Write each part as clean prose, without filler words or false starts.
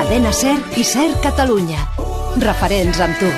Cadena SER i SER Catalunya. Referents amb tu.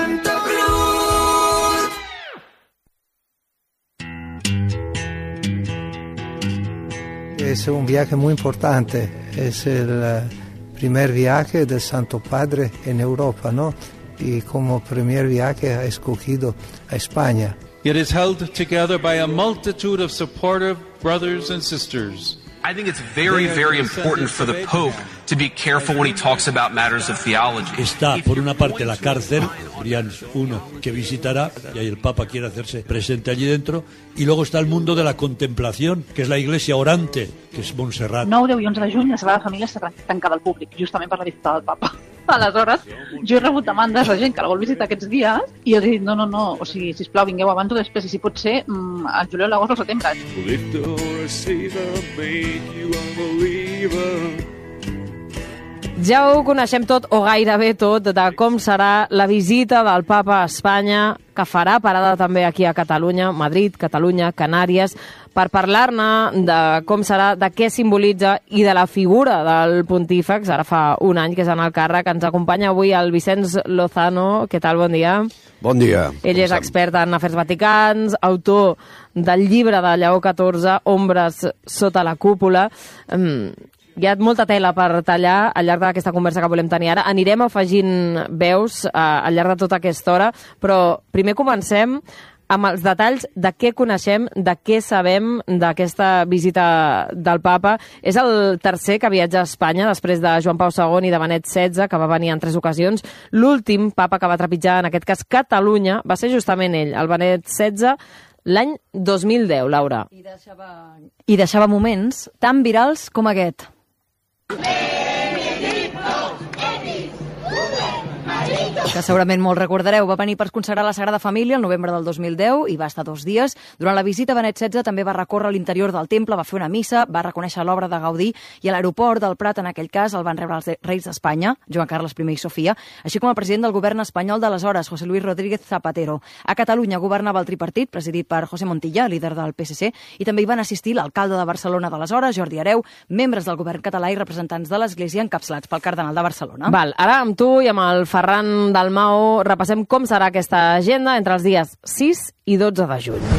Es un viaje muy importante, es el primer viaje del Santo Padre en Europa, ¿no? Y como primer viaje ha escogido a España. It is held together by a multitude of supportive brothers and sisters. I think it's very, very important for the Pope to be careful when he talks about matters of theology. Está, por una parte, la cárcel, Brians I, que visitará, y ahí el Papa quiere hacerse presente allí dentro, y luego está el mundo de la contemplación, que es la iglesia orante, que és Montserrat. 9, 10 i 11 de juny la Sagrada Família està tancada al públic, justament per la visita del Papa. Aleshores, jo he rebut demandes de gent que la vol visitar aquests dies i els he dit, no, o sigui, sisplau, vingueu abans o després, i si pot ser, al juliol, l'agost o al setembre. Ja ho coneixem tot, o gairebé tot, de com serà la visita del Papa a Espanya, que farà parada també aquí a Catalunya, Madrid, Catalunya, Canàries, per parlar-ne de com serà, de què simbolitza i de la figura del pontífex. Ara fa un any que és en el càrrec. Ens acompanya avui el Vicenç Lozano. Què tal? Bon dia. Bon dia. Ell és expert en afers vaticans, autor del llibre de Lleó XIV, Ombres sota la cúpula. Hi ha molta tela per tallar al llarg d'aquesta conversa que volem tenir ara. Anirem afegint veus al llarg de tota aquesta hora, però primer comencem amb els detalls de què coneixem, de què sabem d'aquesta visita del Papa. És el tercer que viatja a Espanya, després de Joan Pau II i de Benet XVI, que va venir en 3 ocasions. L'últim Papa que va trepitjar, en aquest cas, Catalunya, va ser justament ell, el Benet XVI, l'any 2010, Laura. I deixava moments tan virals com aquest. Que segurament molt recordareu. Va venir per consagrar la Sagrada Família el novembre del 2010 i va estar 2 dies. Durant la visita, Benet XVI també va recórrer l'interior del temple, va fer una missa, va reconèixer l'obra de Gaudí i a l'aeroport del Prat, en aquell cas, el van rebre els reis d'Espanya, Joan Carles I i Sofia, així com el president del govern espanyol d'aleshores, José Luis Rodríguez Zapatero. A Catalunya governava el tripartit, presidit per José Montilla, líder del PSC, i també hi van assistir l'alcalde de Barcelona d'aleshores, Jordi Hereu, membres del govern català i representants de l'Església encapçalats pel cardenal de Barcelona. Val, ara amb tu i amb el Ferran Dalmau repassem com serà aquesta agenda entre els dies 6 i 12 de juny.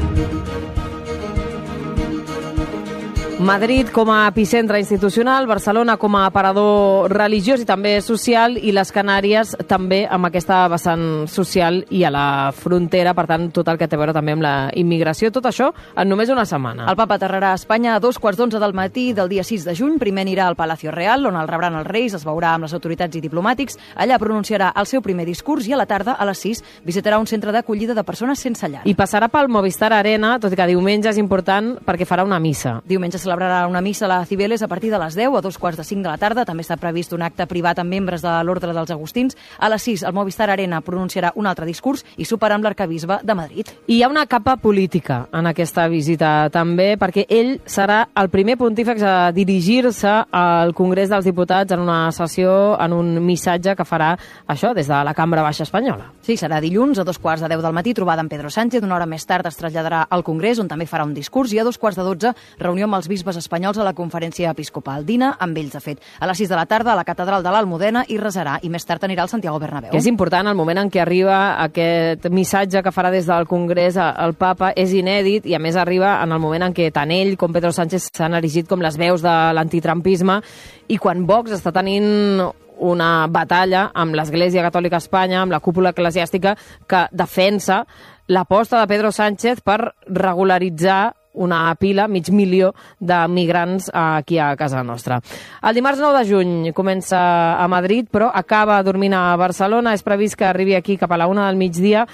Madrid com a epicentre institucional, Barcelona com a aparador religiós i també social, i les Canàries també amb aquesta vessant social i a la frontera, per tant, tot el que té a veure també amb la immigració. Tot això en només una setmana. El Papa aterrarà a Espanya a 2:15 del matí del dia 6 de juny. Primer anirà al Palacio Real, on el rebran els reis, es veurà amb les autoritats i diplomàtics. Allà pronunciarà el seu primer discurs i a la tarda, a les 6, visitarà un centre d'acollida de persones sense llar. I passarà pel Movistar Arena, tot i que diumenge és important perquè farà una missa. Diumenge celebrarà una missa a la Cibeles a partir de les 10 a 2:45 de la tarda. També està previst un acte privat amb membres de l'Ordre dels Agustins. A les 6, al Movistar Arena pronunciarà un altre discurs i soparà amb l'arcabisbe de Madrid. I hi ha una capa política en aquesta visita també, perquè ell serà el primer pontífex a dirigir-se al Congrés dels Diputats en una sessió, en un missatge que farà això des de la Cambra Baixa espanyola. Sí, serà dilluns a 2:15 del matí, trobada amb Pedro Sánchez. Una hora més tard es traslladarà al Congrés, on també farà un discurs, i a 2:12 reunió amb els bisbes espanyols a la conferència episcopal. Dina amb ells, de fet. A les 6 de la tarda a la catedral de l'Almudena hi resarà, i més tard anirà al Santiago Bernabéu. És important el moment en què arriba aquest missatge que farà des del Congrés el Papa, és inèdit, i a més arriba en el moment en què tant ell com Pedro Sánchez s'han erigit com les veus de l'antitrampisme, i quan Vox està tenint una batalla amb l'Església Catòlica a Espanya, amb la cúpula eclesiàstica, que defensa l'aposta de Pedro Sánchez per regularitzar una pila, 500.000 de migrants aquí a casa nostra. El dimarts 9 de juny comença a Madrid, però acaba dormint a Barcelona. És previst que arribi aquí cap a la 1 del migdia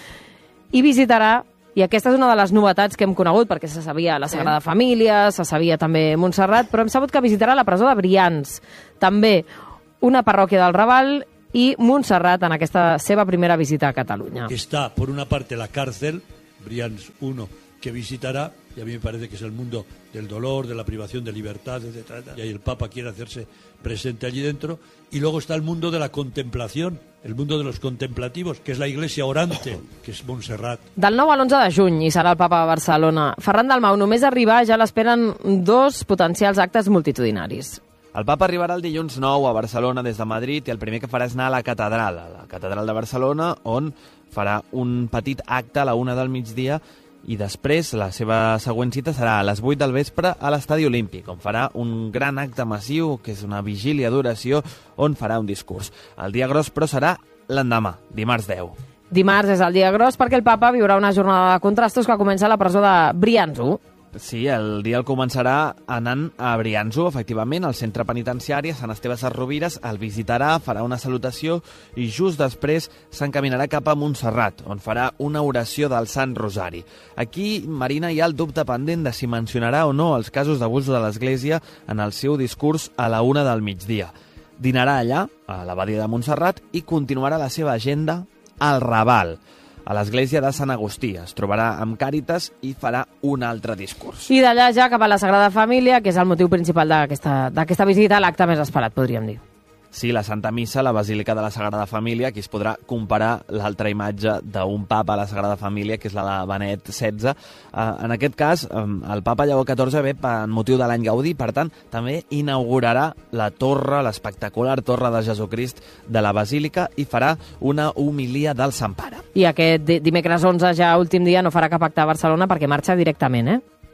i visitarà, i aquesta és una de les novetats que hem conegut, perquè se sabia la Sagrada Família, se sabia també Montserrat, però hem sabut que visitarà la presó de Brians, també una parròquia del Raval i Montserrat en aquesta seva primera visita a Catalunya. Está, por una parte, la cárcel, Brians I, que visitará, y a mí me parece que es el mundo del dolor, de la privación de libertad, etc. Y ahí el Papa quiere hacerse presente allí dentro. Y luego está el mundo de la contemplación, el mundo de los contemplativos, que es la iglesia orante, que és Montserrat. Del 9 a l'11 de juny hi serà el Papa a Barcelona. Ferran Dalmau, només arribar ja l'esperen 2 potencials actes multitudinaris. El papa arribarà el dilluns 9 a Barcelona des de Madrid i el primer que farà és anar a la catedral de Barcelona, on farà un petit acte a la 1 del migdia i després la seva següent cita serà a les 8 del vespre a l'Estadi Olímpic, on farà un gran acte massiu, que és una vigília d'oració, on farà un discurs. El dia gros, però, serà l'endemà, dimarts 10. Dimarts és el dia gros perquè el papa viurà una jornada de contrastos que comença a la presó de Brianço. Sí, el dia el començarà anant a Brianço, efectivament, al centre penitenciari, a Sant Esteve Sesrovires, el visitarà, farà una salutació i just després s'encaminarà cap a Montserrat, on farà una oració del Sant Rosari. Aquí, Marina, hi ha el dubte pendent de si mencionarà o no els casos d'abús de l'Església en el seu discurs a la 1 del migdia. Dinarà allà, a l'abadia de Montserrat, i continuarà la seva agenda al Raval, a l'església de Sant Agustí. Es trobarà amb Càritas i farà un altre discurs. I d'allà ja cap a la Sagrada Família, que és el motiu principal d'aquesta visita, l'acte més esperat, podríem dir. Sí, la Santa Missa, la Basílica de la Sagrada Família, aquí es podrà comparar l'altra imatge d'un papa a la Sagrada Família, que és la de Benet XVI. En aquest cas, el papa Lleó XIV ve en motiu de l'any Gaudí, per tant, també inaugurarà la torre, l'espectacular torre de Jesucrist de la Basílica, i farà una homilia del Sant Pare. I aquest dimecres 11, ja últim dia, no farà cap acte a Barcelona perquè marxa directament,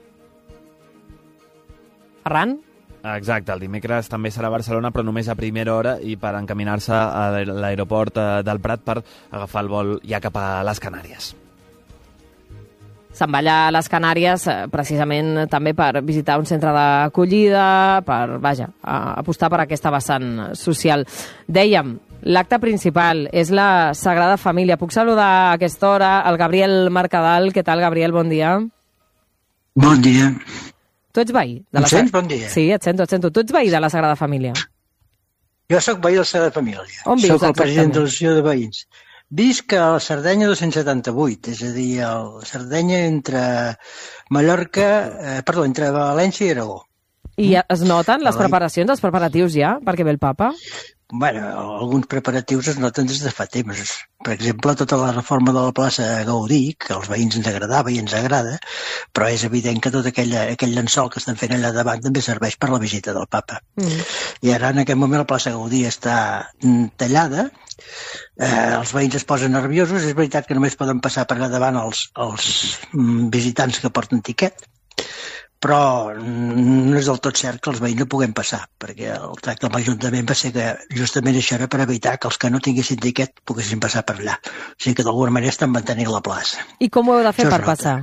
Ferran? Exacte, el dimecres també serà a Barcelona, però només a primera hora i per encaminar-se a l'aeroport del Prat per agafar el vol ja cap a les Canàries. Se'n va allà a les Canàries precisament també per visitar un centre d'acollida, per, apostar per aquesta vessant social. Dèiem, l'acte principal és la Sagrada Família. Puc saludar a aquesta hora el Gabriel Mercadal. Què tal, Gabriel? Bon dia. Bon dia. Tu ets veí? Em sents? Bon dia. Sí, et sento. Tu ets veí de la Sagrada Família? Jo sóc veí de la Sagrada Família. On vius, soc el president de l'Associació de Veïns. Visc a la Cerdanya 278, és a dir, a la Cerdanya entre entre València i Aragó. I es noten les preparacions, els preparatius ja, perquè ve el papa? Bueno, alguns preparatius es noten des de fa temps. Per exemple, tota la reforma de la plaça Gaudí, que als veïns ens agradava i ens agrada, però és evident que tot aquell llençol que estan fent allà davant també serveix per la visita del papa. I ara, en aquest moment, la plaça Gaudí està tallada, els veïns es posen nerviosos, és veritat que només poden passar per allà davant els visitants que porten tiquet, però no és del tot cert que els veïns no puguem passar, perquè el tracte amb l'Ajuntament va ser que justament això era per evitar que els que no tinguessin tiquet poguessin passar per allà. O sigui que d'alguna manera estan mantenint la plaça. I com ho heu de fer per passar?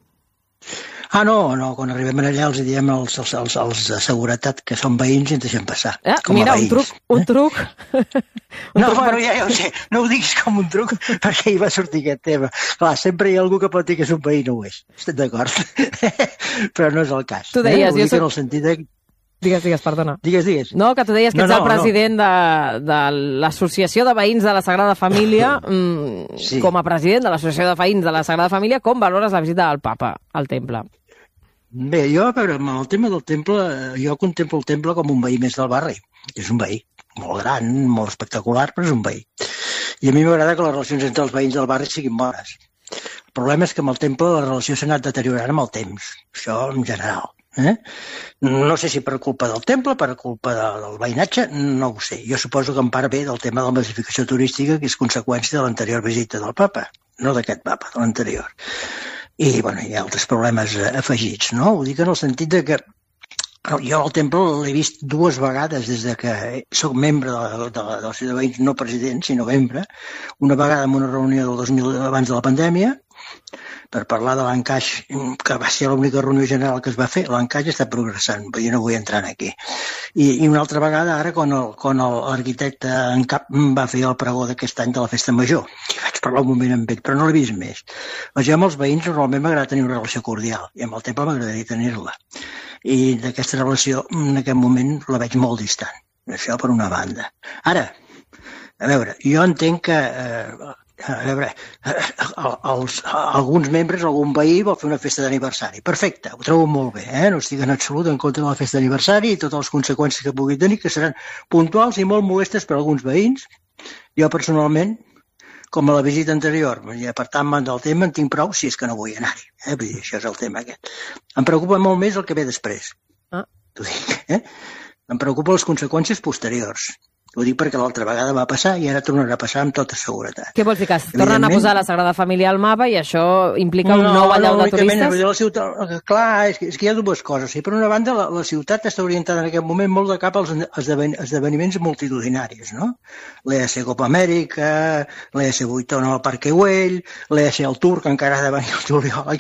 No, quan arribem allà els diem als de seguretat que són veïns i ens deixem passar. Mira, un truc. Bueno, ja ho sé, no ho diguis com un truc, perquè hi va sortir aquest tema. Clar, sempre hi ha algú que pot dir que és un veí, no ho és. Estem d'acord. Però no és el cas. Tu deies, jo soc... en el sentit de... Digues, perdona. Digues. No, que tu deies que ets el president de l'Associació de Veïns de la Sagrada Família. Sí. Com a president de l'Associació de Veïns de la Sagrada Família, com valores la visita del papa al temple? Bé, jo, a veure, amb el tema del temple, jo contemplo el temple com un veí més del barri. És un veí molt gran, molt espectacular, però és un veí. I a mi m'agrada que les relacions entre els veïns del barri siguin bones. El problema és que amb el temple la relació s'ha anat deteriorant amb el temps. Això en general. No sé si per culpa del temple, per culpa del veïnatge, no ho sé. Jo suposo que en part ve del tema de la massificació turística, que és conseqüència de l'anterior visita del papa. No d'aquest papa, de l'anterior. I, bueno, hi ha altres problemes afegits, no? Ho dic en el sentit de que jo al temple l'he vist 2 vegades des de que soc membre de l'Associació de Veïns, no president, sinó membre, una vegada en una reunió del 2000 abans de la pandèmia, per parlar de l'encaix, que va ser l'única reunió general que es va fer. L'encaix està progressant, però jo no vull entrar aquí. I una altra vegada ara, quan l'arquitecte en cap va fer el pregó d'aquest any de la Festa Major. I vaig parlar un moment amb ell, però no l'he vist més. Jo amb els veïns normalment m'agrada tenir una relació cordial, i amb el temple m'agradaria tenir-la. I d'aquesta relació, en aquest moment, la veig molt distant. Això per una banda. Ara, a veure, jo entenc que... alguns membres, algun veí vol fer una festa d'aniversari. Perfecte, ho trobo molt bé, no estic en absolut en contra de la festa d'aniversari i totes les conseqüències que pugui tenir, que seran puntuals i molt molestes per a alguns veïns. Jo personalment, com a la visita anterior, i apartant-me del tema, en tinc prou si és que no vull anar-hi. Vull dir, això és el tema aquest. Em preocupa molt més el que ve després. T'ho dic, Em preocupen les conseqüències posteriors. Ho dic perquè l'altra vegada va passar i ara tornarà a passar amb tota seguretat. Què vols dir, que es tornen a posar la Sagrada Família al mapa i això implica un nou allau de turistes? La ciutat, clar, és que hi ha dues coses. Per una banda, la ciutat està orientada en aquest moment molt de cap als esdeveniments multitudinaris, no? L'ESC Copa Amèrica, l'ESC Vuitona al Parc Güell, l'ESC el Tour, que encara ha de venir el juliol